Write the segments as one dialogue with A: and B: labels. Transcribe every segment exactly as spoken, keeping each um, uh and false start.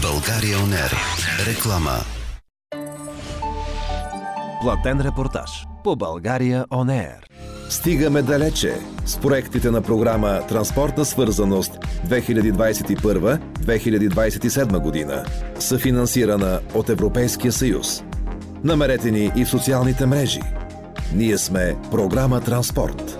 A: България он ер. Реклама.
B: Платен репортаж по България он ер.
C: Стигаме далече с проектите на програма Транспортна свързаност две хиляди двадесет и първа - две хиляди двадесет и седма година, съфинансирана от Европейския съюз. Намерете ни и в социалните мрежи. Ние сме програма Транспорт.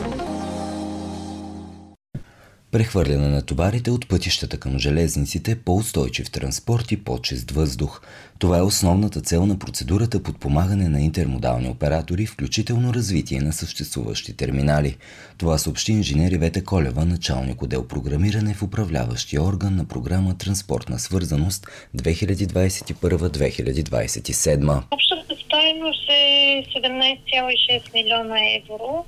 D: Прехвърляне на товарите от пътищата към железниците, по-устойчив транспорт и по-чист въздух. Това е основната цел на процедурата подпомагане на интермодални оператори, включително развитие на съществуващи терминали. Това съобщи инженер Ивета Колева, началник отдел програмиране в управляващия орган на програма Транспортна свързаност две хиляди двадесет и първа - две хиляди двадесет и седма.
E: Общата стойност е седемнадесет цяло и шест милиона евро.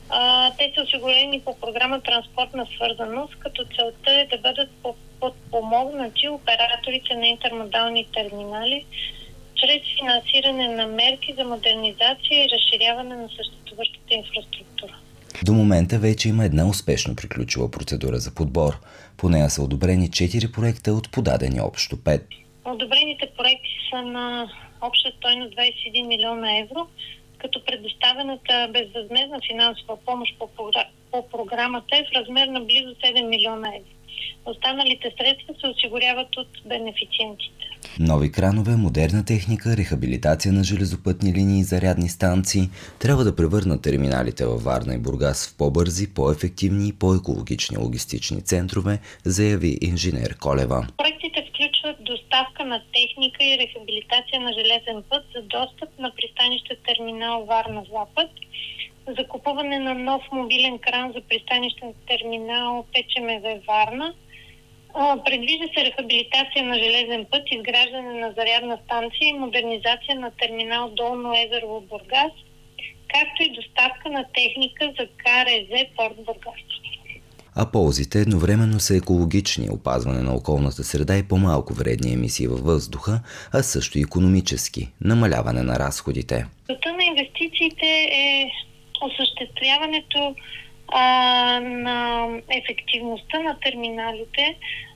E: А, те са осигурени по програма Транспортна свързаност, като целта е да бъдат подпомогнати операторите на интермодални терминали чрез финансиране на мерки за модернизация и разширяване на съществуващата инфраструктура.
D: До момента вече има една успешно приключила процедура за подбор. По нея са одобрени четири проекта от подадени общо пет.
E: Одобрените проекти са на обща стойност двадесет и един милиона евро, като предоставената безвъзмездна финансова помощ по, по програмата е в размер на близо седем милиона евро. Останалите средства се осигуряват от бенефициентите.
D: Нови кранове, модерна техника, рехабилитация на железопътни линии и зарядни станции трябва да превърнат терминалите във Варна и Бургас в по-бързи, по-ефективни и по-екологични логистични центрове, заяви инженер Колева.
E: Проектите включват доставка на техника и рехабилитация на железен път за достъп на пристанище терминал Варна-Запад, закупуване на нов мобилен кран за пристанищен терминал ПЧМВ Варна. Предвижда се рехабилитация на железен път, изграждане на зарядна станция и модернизация на терминал Долно Езерово Бургас, както и доставка на техника за КРЗ Порт Бургас.
D: А ползите едновременно са екологични, опазване на околната среда и по-малко вредни емисии във въздуха, а също и икономически, намаляване на разходите.
E: Целта на инвестициите е осъществяването а, на ефективността на терминалите,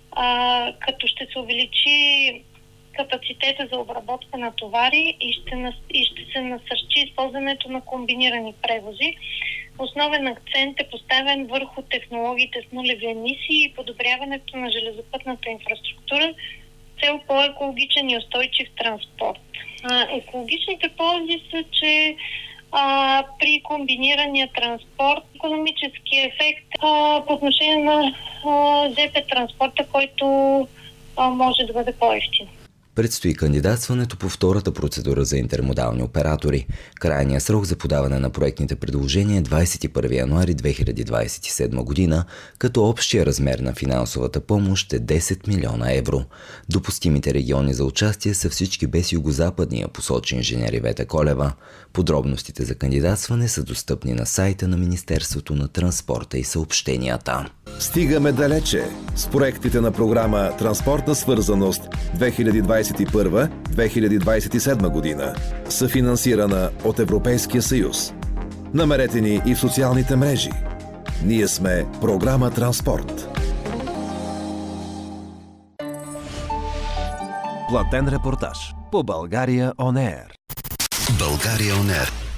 E: а, като ще се увеличи капацитета за обработка на товари и ще, нас, и ще се насърчи използването на комбинирани превози. Основен акцент е поставен върху технологиите с нулеви емисии и подобряването на железопътната инфраструктура с цел по-екологичен и устойчив транспорт. А, екологичните ползи са, че а, при комбинирания транспорт икономически ефект а, по отношение на а, ЖП транспорта, който а, може да бъде по-евтин.
D: Предстои кандидатстването по втората процедура за интермодални оператори. Крайният срок за подаване на проектните предложения е двадесет и първи януари две хиляди двадесет и седма година, като общия размер на финансовата помощ е десет милиона евро. Допустимите региони за участие са всички без югозападния, посочи инженер Ивета Колева. Подробностите за кандидатстване са достъпни на сайта на Министерството на транспорта и съобщенията.
C: Стигаме далече с проектите на програма Транспортна свързаност две хиляди двадесет и първа - две хиляди двадесет и седма година, съфинансирана от Европейския съюз. Намерете ни и в социалните мрежи. Ние сме програма Транспорт.
B: Платен репортаж по България он ер.
A: България он ер.